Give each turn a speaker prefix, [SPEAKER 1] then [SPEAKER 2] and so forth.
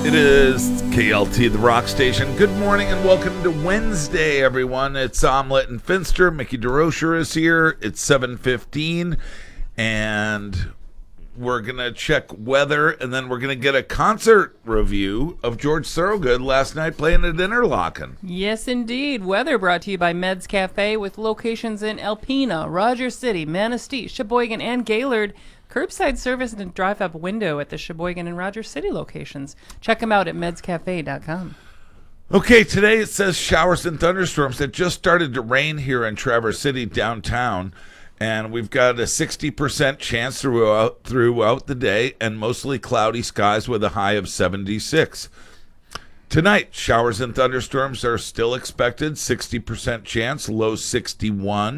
[SPEAKER 1] It is KLT, the rock station. Good morning and welcome to Wednesday, everyone. It's Omelette and Finster. Mickey DeRocher is here. It's 7:15, and we're going to check weather, and then we're going to get a concert review of George Thorogood last night playing at Interlochen.
[SPEAKER 2] Yes, indeed. Weather brought to you by Meds Cafe with locations in Alpena, Rogers City, Manistee, Sheboygan, and Gaylord. Curbside service and a drive-up window at the Sheboygan and Rogers City locations. Check them out at medscafe.com.
[SPEAKER 1] Okay, today it says showers and thunderstorms. It just started to rain here in Traverse City downtown, and we've got a 60% chance throughout the day and mostly cloudy skies with a high of 76. Tonight, showers and thunderstorms are still expected, 60% chance, low 61.